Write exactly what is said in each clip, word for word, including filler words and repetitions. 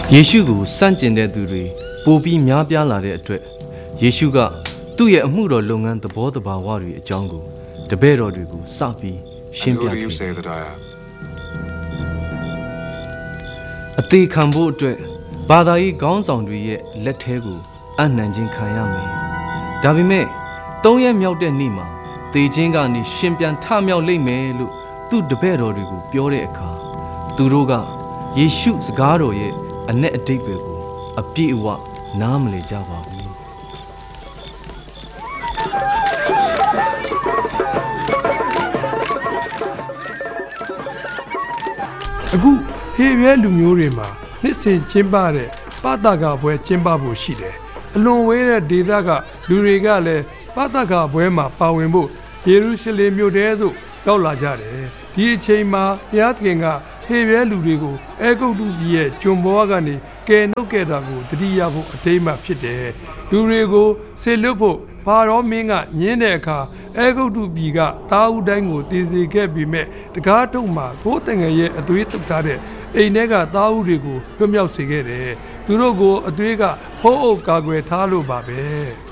ယေရှုကိုစန့်ကျင်တဲ့သူတွေပိုပြီးများပြားလာတဲ့အတွက်ယေရှုကသူ့ရဲ့အမှုတော်လုပ်ငန်းသဘောတဘာဝတွေအကြောင်းကိုတပည့်တော်တွေကိုစပြီးရှင်းပြခဲ့အသေးခံဖို့အတွက်ဘာသာရေးခေါင်းဆောင်တွေရဲ့လက်ထဲကိုအနှံခြင်းခံရမယ်။ဒါပေမဲ့သုံးရက်မြောက်တဲ့နေ့မှာသေခြင်းကနေရှင်ပြန်ထမြောက်လိမ့်မယ်လို့သူ့တပည့်တော်တွေကိုပြောတဲ့အခါသူတို့ကယေရှုစကားတော်ရဲ့အ내အတိတ်ပဲကိုအပြည့်အဝနားမလည်ကြပါဘူးအခုဟေရဲလူမျိုးတွေမှာနှစ်စဉ်ကျင်းပတဲ့ပသကပွဲကျင်းပဖို့ရှိတယ်အလွန်ဝေးတဲ့ဒေသကလူတွေကလည်းပသကပွဲမှာပါဝင်ဖို့ယေရုရှလင်မြို့ထဲသို့ရောက်လာကြတယ်ဒီအချိန်မှာဘုရားသခင်ကဟေရဲလူတွေကိုအဲဂုတ္တုပြည်ရဲ့ကျွန်ဘဝကနေကယ်နှုတ်ခဲ့တာကိုတတိယဖို့အထိမ်းအမှတ်ဖြစ်တယ်လူတွေကိုဆေလွတ်ဖို့ဘာရောမင်းကညင်းတဲ့အခါအဲဂုတ္တုပြည်ကတာဦးတိုင်းကိုတည်စေခဲ့ပြီးမဲ့တကားတုံမှာကိုယ်တငယ်ရဲ့အသွေးတုတ်ထားတဲ့အိမ်ထဲကတာဦးတွေကိုလွတ်မြောက်စေခဲ့တယ်သူတို့ကိုအသွေးကဖုံးအုပ်ကာကွယ်ထားလို့ပါပဲ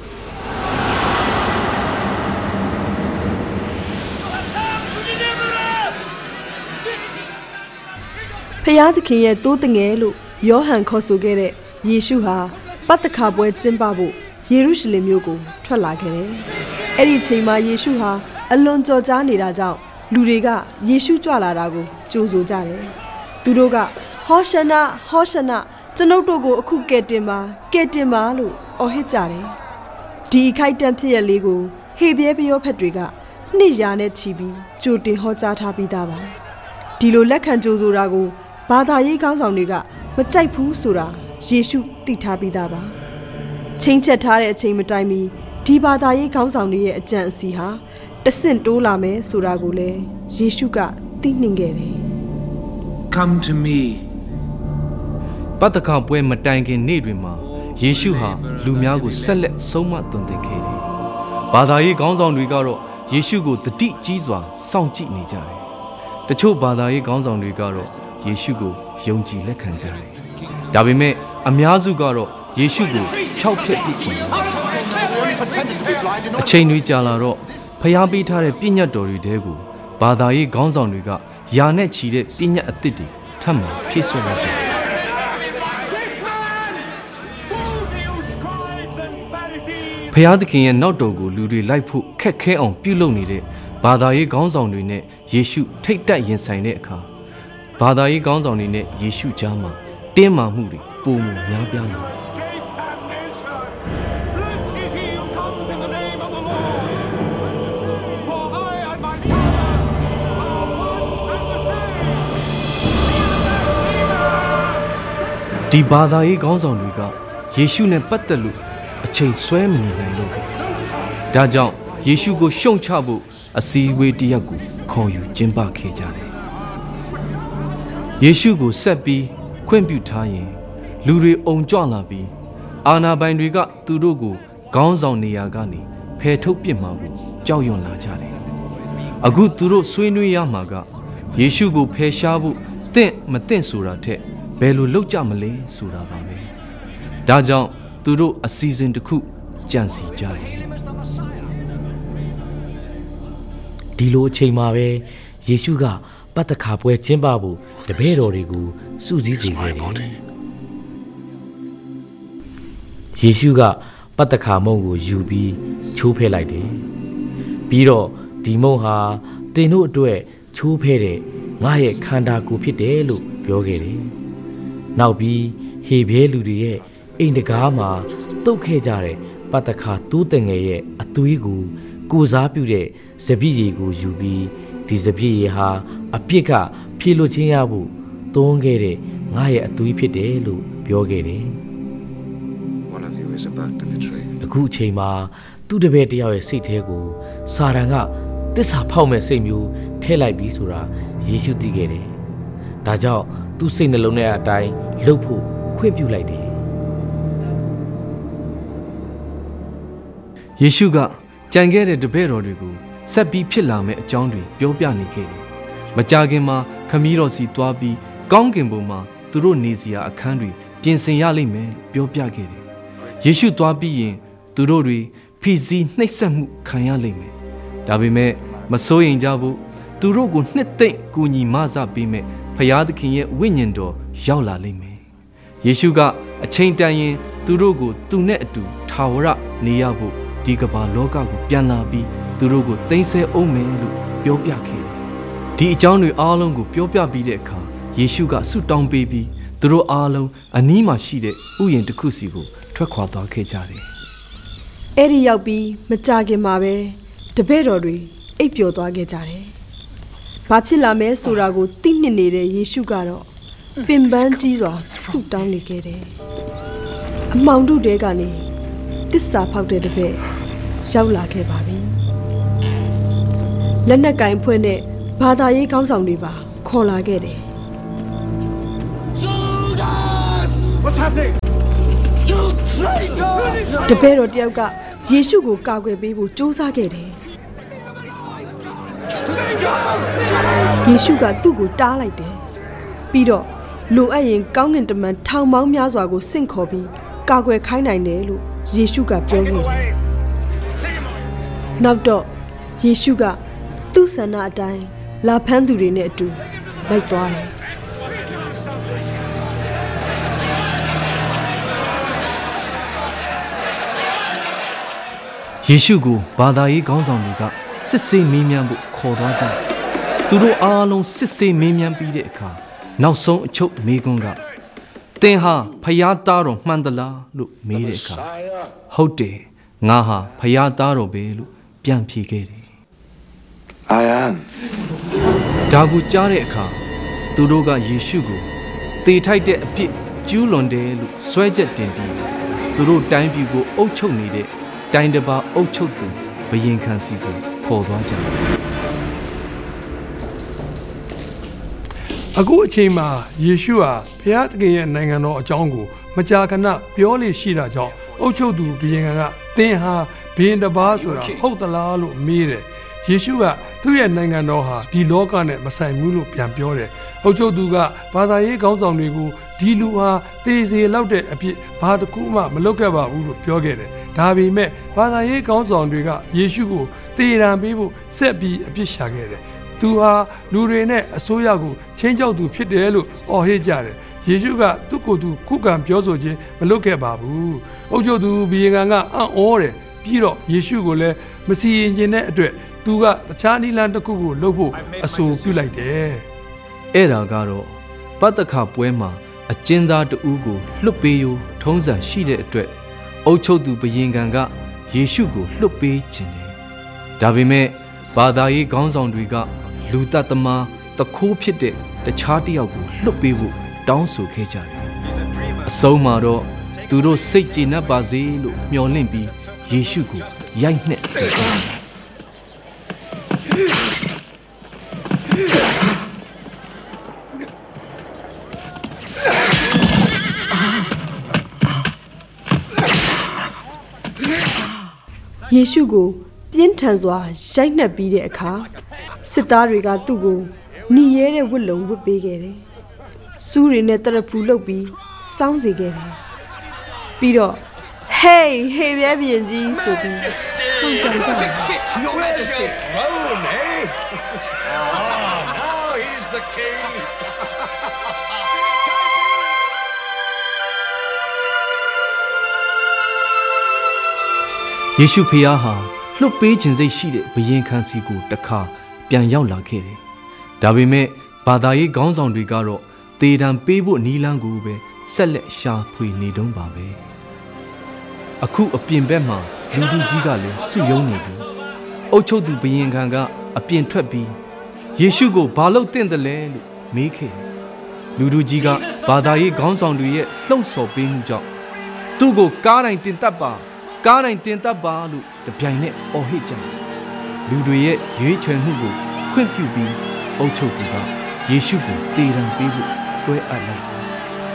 ဖျားသခင်ရဲ့တိုးတငယ်လို့ယောဟန်ခေါ်ဆိုခဲ့တဲ့ယေရှုဟာပတ္တခါပွဲကျင်းပဖို့ယေရုရှလင်မြို့ကိုထွက်လာခဲ့တယ်။အဲ့ဒီချိန်မှာယေရှုဟာအလွန်ကြော်ကြားနေတာကြောင့်လူတွေကယေရှုကြွလာတာကိုကြိုဆိုကြတယ်။သူတို့ကဟောရှနာဟောရှနာကျွန်ုပ်တို့ကိုအခုကဲ့တင်ပါကဲ့တင်ပါလို့အော်ဟစ်ကြတယ်။ဒီအခိုက်အတန့်ဖြစ်ရလေးကိုဟေပြဲပယောဖက်တွေကနှစ်ရာနဲ့ချီပြီးကြိုတင်ဟောကြားထားပြီးသားပါ။ဒီလိုလက်ခံကြိုဆိုတာကိုဘာသာရေးခေါင်းဆောင်တွေကမကြိုက်ဘူးဆိုတာယေရှုသိထားပြီးသားပါချိန်ချက်ထားတဲ့အချိန်မတိုင်မီဒီဘာသာရေးခေါင်းဆောင်တွေရဲ့အကြံအစီဟာတဆင့်တိုးလာမယ်ဆိုတာကိုလည်းယေရှုကသိနှင်ခဲ့တယ် Come to me ပတ္တခါပွဲမတိုင်ခင်နေ့တွေမှာယေရှုဟာလူများကိုဆက်လက်ဆုံးမသွန်သင်ခဲ့တယ်ဘာသာရေးခေါင်းဆောင်တွေကတော့ယေရှုကိုတတိကြီးစွာစောင့်ကြည့်နေကြတယ်တချို့ဘာသာရေးခေါင်းဆောင်တွေကတော့ယေရှုကိုယုံကြည်လက်ခံကြတယ်။ဒါပေမဲ့အများစုကတော့ယေရှုကိုဖျောက်ဖျက်ပစ်ခင်အချိန်တွေကြာလာတော့ဖျားပေးထားတဲ့ပြည့်ညတ်တော်တွေတဲကိုဘာသာရေးခေါင်းဆောင်တွေကယာနဲ့ချီတဲ့ပြည့်ညတ်အသစ်တွေထပ်မံဖြည့်ဆွတ်လိုက်ကြတယ်။ဖျားသခင်ရဲ့နောက်တော်ကိုလူတွေလိုက်ဖို့ခက်ခဲအောင်ပြုလုပ်နေတဲ့ဘာသာရေးခေါင်းဆောင်တွေနဲ့ယေရှုထိတ်တက်ရင်ဆိုင်တဲ့အခါဘာသာရေးခေါင်းဆောင်တွေနဲ့ယေရှုကြားမှာတင်းမာမှုတွေပုံမှုများပြားလာတယ်ဒီဘာသာရေးခေါင်းဆောင်တွေကယေရှုနဲ့ပတ်သက်လို့အချိန်ဆွဲမနေနိုင်လို့ဒါကြောင့်ယေရှုကိုရှုံချဖို့အစည်းအဝေးတစ်ရပ်ကိုခေါ်ယူကျင်းပခဲ့ကြတယ်ယေရှုကိုဆက်ပြီးခွင့်ပြုထားရင်လူတွေအုံကြွလာပြီးအာဏာပိုင်တွေကသူတို့ကိုခေါင်းဆောင်နေရာကနေဖယ်ထုတ်ပစ်မှာကိုကြောက်ရွံ့လာကြတယ်အခုသူတို့ဆွေးနွေးရမှာကယေရှုကိုဖယ်ရှားဖို့တင့်မတင့်ဆိုတာထက်ဘယ်လိုလုပ်ကြမလဲဆိုတာပါပဲဒါကြောင့်သူတို့အစီအစဉ်တစ်ခုကြံစီကြတယ်ဒီလိုအချိန်မှာပဲယေရှုကပတ္တခါပွဲကျင်းပဖို့တပည့်တော်တွေကိုစုစည်းစေခဲ့တယ်ယေရှုကပတ္တခါမုန့်ကိုယူပြီးချိုးဖဲ့လိုက်တယ်ပြီးတော့ဒီမုန့်ဟာသင်တို့အတွက်ချိုးဖဲ့တဲ့ငါရဲ့ခန္ဓာကိုယ်ဖြစ်တယ်လို့ပြောခဲ့တယ်နောက်ပြီးဟေဘဲလူတွေရဲ့အိမ်တကားမှာတုတ်ခဲ့ကြတဲ့ပတ္တခါတူးတငယ်ရဲ့အသွေးကိုကိုစားပြုတဲ့စပည့်ရည်ကိုယူပြီးဒီစပည့်ရည်ဟာအပြစ်ကဖြေလွတ်ခြင်းရဖို့သွန်းခဲ့တဲ့ငါရဲ့အသွေးဖြစ်တယ်လို့ပြောခဲ့တယ်အခုအချိန်မှာသူ့တပည့်တယောက်ရဲ့စိတ်ထဲကိုစာတန်ကသစ္စာဖောက်မဲ့စိတ်မျိုးထည့်လိုက်ပြီးဆိုတာယေရှုသိခဲ့တယ်ဒါကြောင့်သူ့စိတ်နှလုံးထဲအတိုင်းလှုပ်ဖို့ခွင့်ပြုလိုက်တယ်ယေရှုကကြံခဲ့တဲ့တပည့်တော်တွေကိုဆက်ပြီးဖြစ်လာမယ့်အကြောင်းတွေပြောပြနေခဲ့တယ်မကြာခင်မှာခမည်းတော်စီသွားပြီးကောင်းကင်ဘုံမှာသူတို့နေစရာအခန်းတွေပြင်ဆင်ရလိမ့်မယ်လို့ပြောပြခဲ့တယ်ယေရှုသွားပြီးရင်သူတို့တွေဖိစီးနှိပ်စက်မှုခံရလိမ့်မယ်ဒါပေမဲ့မစိုးရင်ကြဘူးသူတို့ကိုနှစ်သိမ့်ကူညီမဆပေးမယ်ဖျားသခင်ရဲ့ဝိညာဉ်တော်ရောက်လာလိမ့်မယ်ယေရှုကအချိန်တန်ရင်သူတို့ကိုသူနဲ့အတူထာဝရနေရဖို့ဒီကမ္ဘာလောကကိုပြန်လာပြီးသူတို့ကိုသိမ်းဆည်းအောင်မယ်လို့ပြောပြခဲ့တယ်ဒီအကြောင်းတွေအားလုံးကိုပြောပြပြီးတဲ့အခါယေရှုကဆုတောင်းပေးပြီးသူတို့အားလုံးအနီးမှာရှိတဲ့ဥယျာဉ်တစ်ခုစီကိုထွက်ခွာသွားခဲ့ကြတယ်အဲ့ဒီရောက်ပြီးမကြခင်မှာပဲတပည့်တော်တွေအိပ်ပျော်သွားခဲ့ကြတယ်ဘာဖြစ်လာမဲဆိုတာကိုသိနှစ်နေတဲ့ယေရှုကတော့ပင်ပန်းကြီးစွာဆုတောင်းနေခဲ့တယ်အမှောင်တုတဲကနေတစ္ဆာဖောက်တဲ့တပည့်ရောက်လာခဲ့ပါပြီလက်နက်ကင်ဖွဲ့နဲ့ဘာသာရေးခေါင်းဆောင်တွေပါခေါ်လာခဲ့တယ် What's happening? You traitor! တပည့်တော်တယောက်ကယေရှုကိုကာကွယ်ပေးဖို့ကြိုးစားခဲ့တယ်ယေရှုကသူ့ကိုတားလိုက်တယ်ပြီးတော့လိုအပ်ရင်ကောင်းကင်တမန်ထောင်ပေါင်းများစွာကိုဆင့်ခေါ်ပြီးကာကွယ်ခိုင်းနိုင်တယ်လို့ယေရှုကပြောခဲ့တယ်နောက်တော့ယေရှုကသူ့ဆန္ဒအတိုင်းလာဖမ်းသူတွေနဲ့အတူလိုက်သွားတယ်ယေရှုကိုဘာသာရေးခေါင်းဆောင်တွေကစစ်ဆေးမေးမြန်းဖို့ခေါ်သွားကြတယ်သူတို့အားလုံးစစ်ဆေးမေးမြန်းပြီးတဲ့အခါနောက်ဆုံးအချုပ်မေးခွန်းကသင်ဟာဖယားသားတော်မှန်သလားလို့မေးတဲ့အခါဟုတ်တယ်ငါဟာဖယားသားတော်ပဲလို့ပြန်ဖြေခဲ့တယ် I am ဒါကိုကြားတဲ့အခါသူတို့ကယေရှုကိုသေထိုက်တဲ့အဖြစ်ကျူးလွန်တယ်လို့ဆွဲချက်တင်ပြီးသူတို့တိုင်းပြည်ကိုအုပ်ချုပ်နေတဲ့တိုင်းတစ်ပါးအုပ်ချုပ်သူဘယင်ခံစီကိုခေါ်သွားကြတယ်အခုအချိန်မှာယေရှုဟာဘုရားသခင်ရဲ့နိုင်ငံတော်အကြောင်းကိုမကြာခဏပြောလေရှိတာကြောင့်အုပ်ချုပ်သူဘုရင်ကသင်ဟာဘုရင်တစ်ပါးဆိုတာဟုတ်သလားလို့မေးတယ်ယေရှုကသူ့ရဲ့နိုင်ငံတော်ဟာဒီလောကနဲ့မဆိုင်ဘူးလို့ပြန်ပြောတယ်အုပ်ချုပ်သူကဘာသာရေးခေါင်းဆောင်တွေကိုဒီလူဟာသေစေလောက်တဲ့အဖြစ်ဘာတစ်ခုမှမလုပ်ခဲ့ပါဘူးလို့ပြောခဲ့တယ်ဒါပေမဲ့ဘာသာရေးခေါင်းဆောင်တွေကယေရှုကိုသေရန်ပေးဖို့ဆက်ပြီးအပြစ်ရှာခဲ့တယ်သူဟာလူတွေနဲ့အစိုးရကိုချင်းချောက်သူဖြစ်တယ်လို့အော်ဟစ်ကြတယ်ယေရှုကသူ့ကိုယ်သူခုခံပြောဆိုခြင်းမလုပ်ခဲ့ပါဘူးအုပ်ချုပ်သူဘုရင်ကအံ့ဩတယ်ပြီးတော့ယေရှုကိုလည်းမစီရင်ခြင်းတဲ့အတွက်သူကတခြားနိလန်တစ်ခုကိုလှုပ်ဖို့အဆိုပြုလိုက်တယ်အဲ့ဒါကတော့ပတ္တခပွဲမှာအကျဉ်းသားတဦးကိုလွတ်ပေးရိုးထုံးစံရှိတဲ့အတွက်အုပ်ချုပ်သူဘုရင်ကယေရှုကိုလွတ်ပေးခြင်းတယ်ဒါပေမဲ့ဘာသာရေးခေါင်းဆောင်တွေကလူသတ်သမားတခိုးဖြစ်တဲ့တခြားတစ်ယောက်ကိုလွတ်ပေးဖို့တောင်းဆိုခဲ့ကြတယ်အဆုံးမှာတော့သူတို့စိတ်ကျေနပ်ပါစေလို့မျှော်လင့်ပြီးယေရှုကိုရိုက်နှက်စေတယ်ယေရှုကိုပြင်းထန်စွာရိုက်နှက်ပြီးတဲ့အခါစစ်သားတွေကသူ့ကိုหนีရဲတဲ့ဝတ်လုံဝတ်ပေးခဲ့တယ်။စူးတွေနဲ့တရဖူလုပ်ပြီးစောင်းစေခဲ့တယ်။ပြီးတော့ hey hey ပြပြင်းကြီးဆိုပြီးဟောပြန်ကြတယ် Your Majesty Rome eh Ah now he's the king ယေရှုဖျားဟာလွတ်ပေးခြင်းစိတ်ရှိတဲ့ဘုရင်ခံစီကိုတခါပြန်ရောက်လာခဲ့တယ်။ဒါပေမဲ့ဘာသာရေးခေါင်းဆောင်တွေကတော့တေတံပေးဖို့နီလန်းကိုပဲဆက်လက်ရှာဖွေနေတုံးပါပဲ။အခုအပြင်ဘက်မှာလူသူကြီးကလည်းစုယုံနေပြီ။အုတ်ချုပ်သူဘုရင်ခံကအပြင်ထွက်ပြီးယေရှုကိုဘာလို့တင့်တယ်လဲလို့မေးခဲ့တယ်။လူသူကြီးကဘာသာရေးခေါင်းဆောင်တွေရဲ့လှုံ့ဆော်ပေးမှုကြောင့်သူ့ကိုကားတိုင်းတင်တတ်ပါကားတိုင်းတင်တတ်ပါလို့တပြိုင်နက်အော်ဟစ်ကြတယ်လူတွေရဲ့ရွေးချယ်မှုကိုခွင့်ပြုပြီးအုပ်ချုပ်သူကယေရှုကိုတေတံပေးဖို့လွှဲအပ်လိုက်တယ်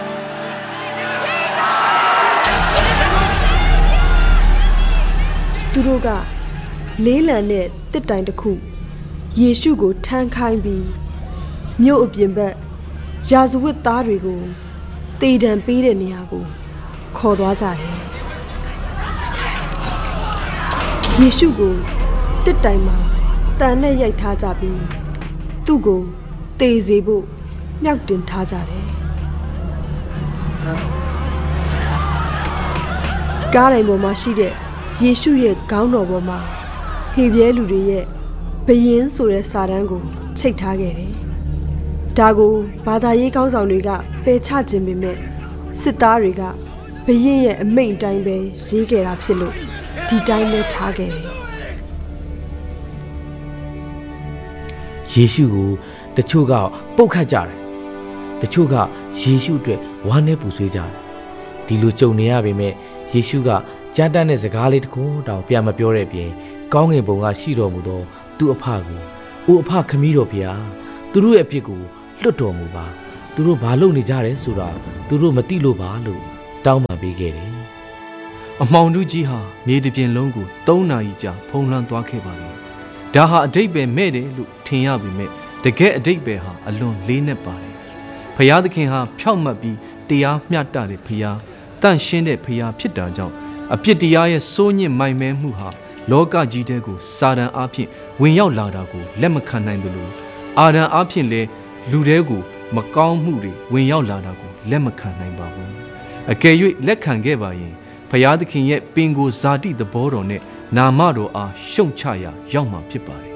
သူတို့ကလေးလံနဲ့တစ်တိုင်တစ်ခုယေရှုကိုထမ်းခိုင်းပြီးမြို့အပြင်ဘက်ရာဇဝတ်သားတွေကိုတေတံပေးတဲ့နေရာကိုခေါ်သွားကြတယ်ယေရှုကိုတစ်တိုင်မှာတန်နဲ့ရိုက်ထားကြပြီးသူ့ကိုတေစေဖို့မြောက်တင်ထားကြတယ်ကားတိုင်ပေါ်မှာရှိတဲ့ယေရှုရဲ့ခေါင်းတော်ပေါ်မှာဟေပြဲလူတွေရဲ့ဘယင်းဆိုတဲ့စာတန်းကိုချိတ်ထားခဲ့တယ်ဒါကိုဘာသာရေးကောင်းဆောင်တွေကပယ်ချခြင်းပေမဲ့စစ်သားတွေကဘယင်းရဲ့အမိန့်အတိုင်းပဲရေးခဲ့တာဖြစ်လို့ဒီတိုင်းပဲထားခဲ့တယ်ယေရှုကိုတချို့ကပုတ်ခတ်ကြတယ်တချို့ကယေရှုအတွက်ဝမ်းနဲ့ပူဆွေးကြတယ်ဒီလိုကြုံနေရပေမဲ့ယေရှုကကြမ်းတမ်းတဲ့စကားလေးတစ်ခုတောင်ပြန်မပြောတဲ့အပြင်ကောင်းငင်ဘုံကရှိတော်မူသောသူ့အဖကိုအိုအဖခမည်းတော်ဖေဟာသူတို့ရဲ့အပြစ်ကိုလွတ်တော်မူပါသူတို့ဘာလုပ်နေကြတယ်ဆိုတာသူတို့မသိလို့ပါလို့တောင်းပန်ပေးခဲ့တယ်အမှောင်တူးကြီးဟာမြေတစ်ပြင်လုံးကိုသုံးနာရီကြာဖုံးလွှမ်းသွားခဲ့ပါလေဒါဟာအတိတ်ပဲမဲ့တယ်လို့ထင်ရပေမဲ့တကယ်အတိတ်ပဲဟာအလွန်လေးနက်ပါတယ်ဖယားသခင်ဟာဖြောက်မှတ်ပြီးတရားမျှတတဲ့ဖယားတန့်ရှင်းတဲ့ဖယားဖြစ်တာကြောင့်အပြစ်တရားရဲ့စိုးညစ်မိုင်မဲမှုဟာလောကကြီးတဲ့ကိုစာတန်အားဖြင့်ဝင်ရောက်လာတာကိုလက်မခံနိုင်သလိုအာဒံအားဖြင့်လည်းလူတဲကိုမကောင်းမှုတွေဝင်ရောက်လာတာကိုလက်မခံနိုင်ပါဘူးအကယ်၍လက်ခံခဲ့ပါရင်ဖယားသခင်ရဲ့ပင်ကိုဇာတိသဘောတော်နဲ့နာမတော်အားရှုံချရာရောက်မှာဖြစ်ပါတယ်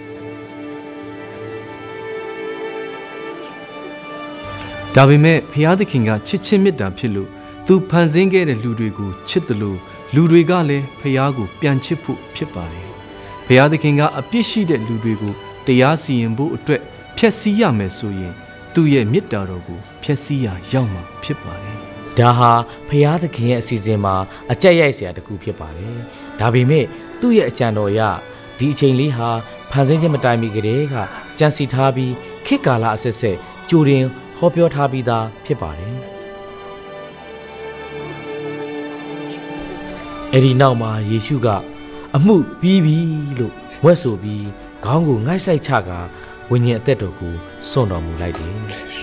ဒါပေမဲ့ဖယားသခင်ကချစ်ချင်းမေတ္တာဖြစ်လို့သူဖန်ဆင်းခဲ့တဲ့လူတွေကိုချစ်တယ်လို့လူတွေကလည်းဖယားကိုပြန်ချစ်ဖို့ဖြစ်ပါတယ်ဖယားသခင်ကအပြစ်ရှိတဲ့လူတွေကိုတရားစီရင်ဖို့အတွက်ဖျက်ဆီးရမယ်ဆိုရင်သူ့ရဲ့မေတ္တာတော်ကိုဖျက်ဆီးရာရောက်မှာဖြစ်ပါတယ်ဒါဟာဖယားသခင်ရဲ့အစီအစဉ်မှာအကြက်ရိုက်စရာတစ်ခုဖြစ်ပါတယ်ဒါပေမဲ့သူ့ရဲ့အကြံတော်အရဒီအချိန်လေးဟာဖန်ဆင်းခြင်းမတိုင်မီကတည်းကကြံစီထားပြီးခေတ်ကာလအဆက်ဆက်ကြိုတင်ဟောပြောထားပြီးသားဖြစ်ပါတယ်အဲ့ဒီနောက်မှာယေရှုကအမှုပြီးပြီလို့ဝက်ဆိုပြီးခေါင်းကိုငိုက်ဆိုင်ချကာဝိညာဉ်အသက်တော်ကိုစွန့်တော်မူလိုက်တယ်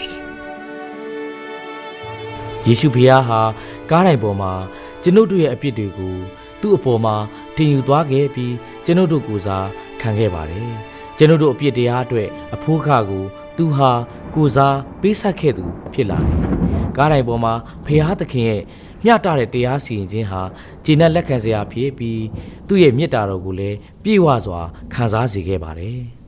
ယေရှုဖျားဟာကားတိုင်ပေါ်မှာကျွန်ုပ်တို့ရဲ့အပြစ်တွေကိုသူ့အပေါ်မှာတင်ယူသွားခဲ့ပြီးကျွန်ုပ်တို့ကိုစားခံခဲ့ပါတယ်ကျွန်ုပ်တို့အပြစ်တရားအတွက်အဖိုးခါကိုသူဟာကိုစားပေးဆက်ခဲ့သူဖြစ်လာတယ်ကားတိုင်ပေါ်မှာဖျားသခင်ရဲ့မျှတတဲ့တရားစီရင်ခြင်းဟာကျေနပ်လက်ခံစရာဖြစ်ပြီးသူ့ရဲ့မေတ္တာတော်ကိုလည်းပြည့်ဝစွာခံစားစေခဲ့ပါတယ်